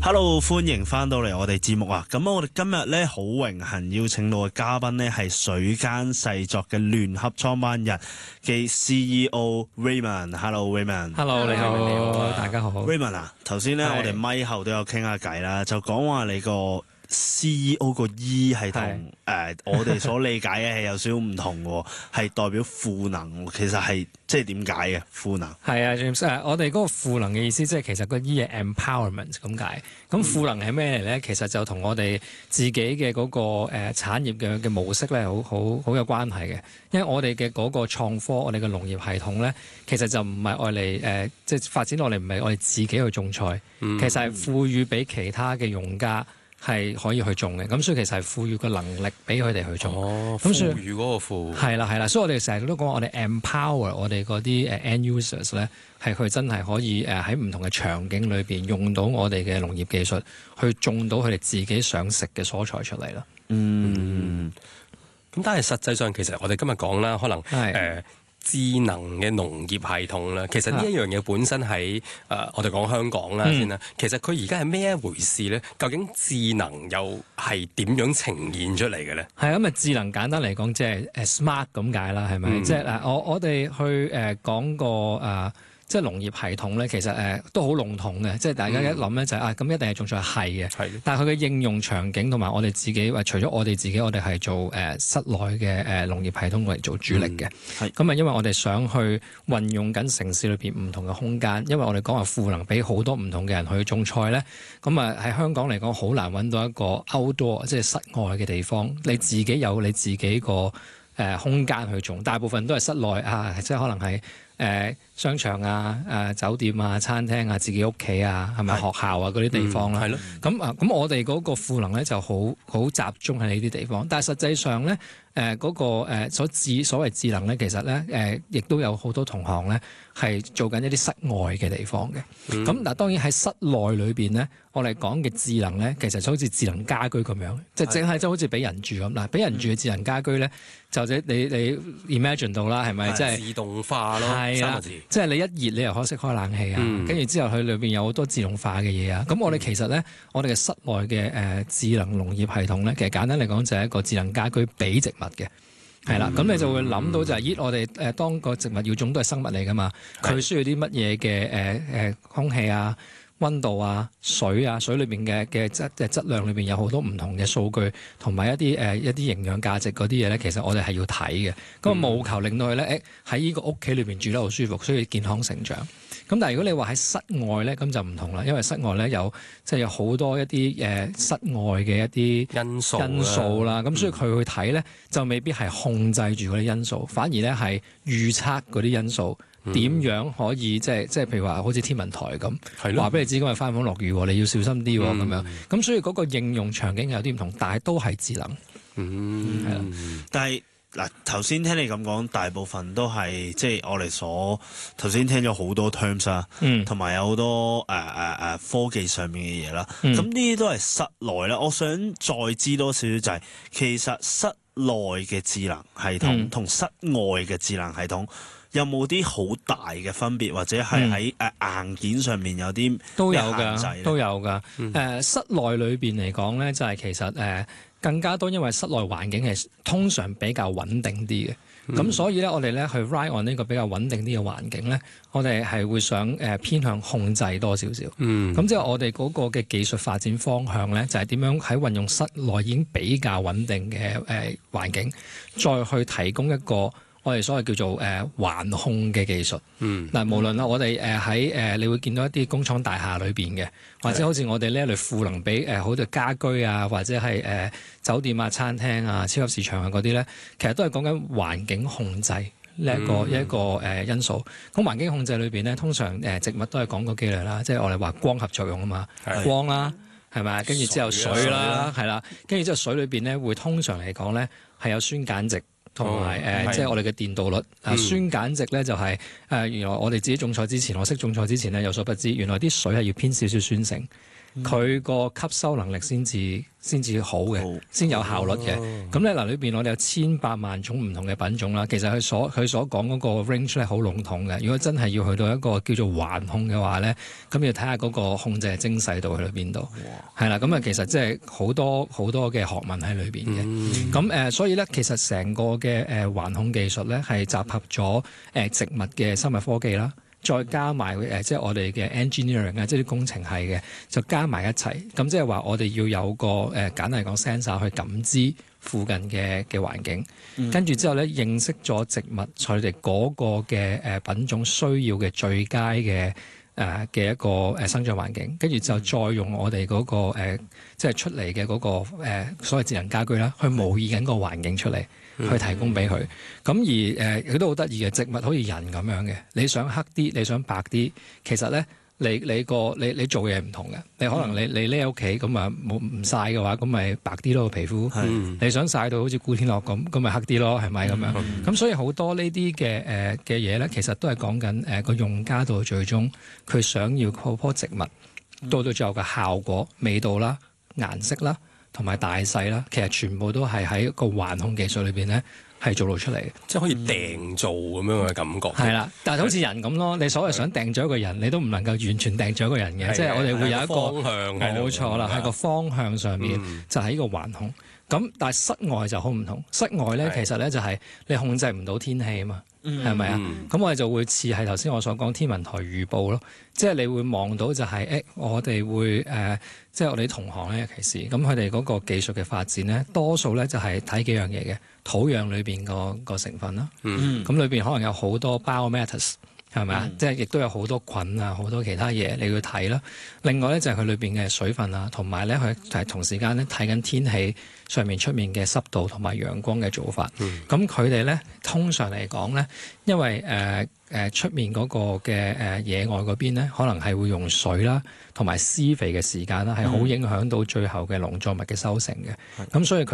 Hello， 歡迎翻到嚟我哋節目啊！咁我哋今日咧好榮幸邀請到嘅嘉賓咧係水間製作嘅聯合創辦人嘅 CEO Raymond。Hello Raymond。 Hello， 你好， 你好， 大家好。 Raymond 啊，頭先咧我哋咪後都有傾下偈啦，就講話你個 CEO 個 E 係同我哋所理解嘅係有少少唔同嘅，係代表賦能，其實係即係點解嘅賦能？ 係啊 James， 我哋嗰個賦能嘅意思即係其實個 E 係 empowerment 咁解。咁賦能係咩嚟咧？其實就同我哋自己嘅嗰個產業嘅模式咧，好有關係嘅。因為我哋嘅嗰個創科，我哋嘅農業系統咧，其實就唔係愛嚟即係發展落嚟，唔係我哋自己去種菜，其實係賦予俾其他嘅用家。係可以去種嘅，咁所以其實係賦予個能力俾佢哋去種。咁所以賦予嗰個賦係啦，所以我哋成日都講我哋 empower 我哋嗰啲end users 咧，係佢真係可以喺唔同嘅場景裏邊用到我哋嘅農業技術，去種到佢哋自己想食嘅蔬菜出嚟啦。 咁但係實際上其實我哋今日講啦，可能智能嘅農業系統啦，其實呢一樣嘢本身喺我哋講香港啦先啦。其實佢而家係咩一回事咧？究竟智能又係點樣呈現出嚟嘅咧？ 係咁啊！智能簡單嚟講，即係smart 咁解啦，係咪？即係我哋去講個即係農業系統咧，其實都好籠統嘅，即係大家一諗咧就係咁一定係種菜係嘅，但係佢嘅應用場景同埋我哋自己，除咗我哋自己，我哋係做室內嘅農業系統嚟做主力嘅。咁因為我哋想去運用緊城市裏邊唔同嘅空間，因為我哋講話賦能俾好多唔同嘅人去種菜咧，咁喺香港嚟講好難揾到一個 outdoor 即係室外嘅地方，你自己有你自己個空間去種，大部分都係室內即係可能係商場酒店餐廳自己屋企係咪學校嗰啲地方啦？係咯。咁我哋嗰個賦能咧就好集中喺呢啲地方，但係實際上咧嗰個所謂智能咧，其實咧亦都有好多同行咧係做緊一啲室外嘅地方嘅。咁嗱，當然喺室內裏邊咧，我哋講嘅智能咧，其實就好似智能家居咁樣，即係淨係好似俾人住咁嗱，俾人住嘅智能家居咧，就或者你 imagine 到啦，係咪？即係自動化咯，三個字。 即係你一熱，你又可以識開冷氣跟住之後佢裏邊有好多自動化嘅嘢咁我哋其實咧，我哋嘅室內嘅智能農業系統咧，其實簡單嚟講就係一個智能家居俾植物嘅，係啦。咁你就會諗到就係我哋當個植物要種都係生物嚟噶嘛，佢需要啲乜嘢嘅空氣溫度水裏邊嘅質量裏邊有好多唔同嘅數據，同埋一啲營養價值嗰啲嘢咧，其實我哋係要睇嘅。咁務求令到佢咧喺呢個屋企裏邊住得好舒服，需要健康成長。咁但係如果你話喺室外咧，咁就唔同啦，因為室外咧有好多一啲室外嘅一啲因素啦。咁所以佢去睇咧就未必係控制住嗰啲因素，反而咧係預測嗰啲因素。點樣可以即係譬如話好似天文台咁，話俾你知今日翻風落雨，你要小心啲咁樣。咁所以嗰個應用場景有啲唔同，但係都係智能。係啦。 但係嗱，頭先聽你咁講，大部分都係即係我哋頭先聽咗好多 terms 同埋有好多科技上面嘅嘢啦。咁呢啲都係室內啦。我想再知多少少就係，其實室內嘅智能系統同室外嘅智能系統。有冇啲好大嘅分別，或者係喺硬件上面有啲都有㗎，都有㗎。室內裏邊嚟講咧，就係其實更加多，因為室內環境係通常比較穩定啲嘅。咁所以咧，我哋咧去 ride on 呢個比較穩定啲嘅環境咧，我哋係會想偏向控制多少少。咁即係我哋嗰個嘅技術發展方向咧，就係點樣喺運用室內已經比較穩定嘅環境，再去提供一個我哋所謂叫做環控嘅技術。嗱，無論我哋喺你會見到一啲工廠大廈裏邊嘅，或者好似我哋呢一類賦能俾好似家居或者係酒店餐廳超級市場嗰啲咧，其實都係講緊環境控制呢一個因素。咁環境控制裏邊咧，通常植物都係講個幾類啦，即係我哋話光合作用啊嘛，光啦，係咪？跟住之後水啦，係啦，跟住之後水裏邊咧會通常嚟講咧係有酸鹼值。同埋即係我哋嘅電導率。酸鹼值咧就係原來我哋自己種菜之前，我識種菜之前咧有所不知，原來啲水係要偏少少酸性。 佢個吸收能力先至好嘅，先有效率嘅。咁咧嗱，裏邊我哋有1,800萬種唔同嘅品種啦。其實佢所講嗰個 range 咧好籠統嘅。如果真係要去到一個叫做環控嘅話咧，咁要睇下嗰個控制嘅精細度去到邊度。係啦，咁啊其實即係好多嘅學問喺裏邊嘅。咁所以咧其實成個嘅環控技術咧係集合咗植物嘅生物科技啦。再加埋即係我哋嘅 engineering 啊，即係啲工程系嘅，就加埋一齊。咁即係話我哋要有個簡單嚟講 sensor 去感知附近嘅環境，跟住之後咧認識咗植物佢哋嗰個嘅品種需要嘅最佳嘅一個生長環境，跟住就再用我哋嗰個即係出嚟嘅嗰個所謂智能家居啦，去模擬緊個環境出嚟。去提供俾佢，咁而佢都好得意嘅，植物好似人咁樣嘅，你想黑啲，你想白啲，其實咧你做嘢唔同嘅，你可能你匿喺屋企咁啊冇唔曬嘅話，咁咪白啲咯個皮膚，你想曬到好似古天樂咁咪黑啲咯，係咪咁樣？咁所以好多呢啲嘅嘢咧，其實都係講緊個用家到最終佢想要嗰棵植物到最後嘅效果、味道啦、顏色啦。同埋大細啦，其實全部都係喺一個環控技術裏邊咧，係做到出嚟嘅， 即係可以訂造咁樣嘅感覺。 係啦，但係好似人咁咯，你所謂想訂咗一個人，你都唔能夠完全訂咗一個人嘅，即係我哋會有一個方向， 冇錯啦，喺個方向上面就係呢個環控。咁但係室外就好唔同，室外咧其實咧就係你控制唔到天氣啊嘛。係咪啊？咁我哋就會似係頭先我所講天文台預報咯，即係你會望到就係我哋會即係我哋啲同行咧，尤其是咁佢哋嗰個技術嘅發展咧，多數咧就係睇幾樣嘢嘅土壤裏邊個成分啦。咁裏邊可能有好多 biomatters。係咪啊？即係亦都有好多菌啊，好多其他嘢你要睇啦。另外咧就係佢裏邊嘅水分啊，同埋咧佢係同時間咧睇緊天氣上面出面嘅濕度同埋陽光嘅做法。咁佢哋咧通常嚟講咧，因為出面嗰個嘅野外嗰邊咧，可能係會用水啦，同埋施肥嘅時間啦，係好影響到最後嘅農作物嘅收成嘅。咁所以佢